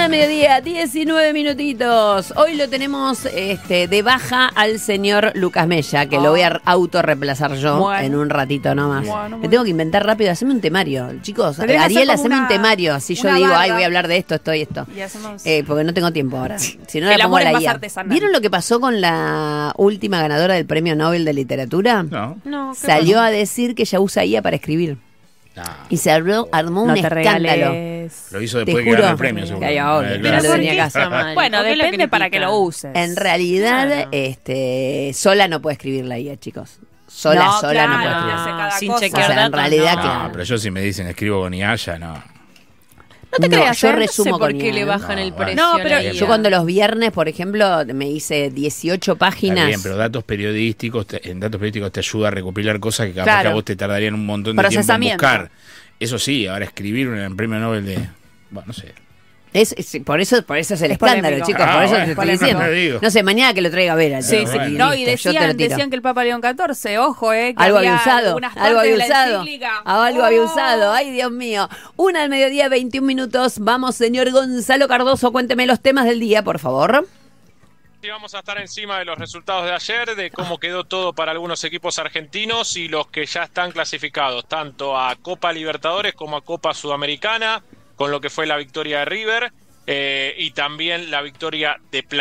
del mediodía, 19 minutitos. Hoy lo tenemos de baja al señor Lucas Mella, que lo voy a autorreemplazar yo en un ratito nomás. Me tengo que inventar rápido, haceme un temario. Chicos, Ariel, haceme un temario. Así yo digo, barra. voy a hablar de esto, esto y esto. Y hacemos... porque no tengo tiempo ahora. Si no, el la pongo amor a es la más IA. artesanal. ¿Vieron lo que pasó con la última ganadora del Premio Nobel de Literatura? No. Salió a decir que ella usa IA para escribir. Y se armó un escándalo. Lo hizo Te después de juro. ganar el premio, seguro. Obvio, Claro. no tenía caso. Bueno, depende para que lo uses. En realidad, sola no puede escribir la IA, chicos. Sola no puede escribir. Sin chequear datos, en realidad, claro. Pero yo si me dicen escribo con IA, ya no. No te creas, yo resumo no sé por con qué IA, le bajan el precio. No, pero a la yo IA. cuando los viernes, por ejemplo, me hice 18 páginas. Está bien, pero datos periodísticos, en datos periodísticos te ayuda a recopilar cosas que capaz Claro. que a vos te tardarían un montón de tiempo en Procesamiento. buscar. Eso sí, ahora escribir un premio Nobel de... Bueno, no sé. Por eso es el escándalo, polémico. chicos, por eso te estoy polémico. diciendo. No digo. No sé, mañana que lo traiga Vera. Sí, yo, sí. bueno. No, y listo, yo te lo tiro. decían que el Papa León XIV, ojo, que Algo había había usado, algunas algo partes había de la usado, encíclica. algo había usado, ay Dios mío. 1:21 PM, vamos señor Gonzalo Cardoso, cuénteme los temas del día, por favor. Y vamos a estar encima de los resultados de ayer, de cómo quedó todo para algunos equipos argentinos y los que ya están clasificados, tanto a Copa Libertadores como a Copa Sudamericana, con lo que fue la victoria de River y también la victoria de Plata.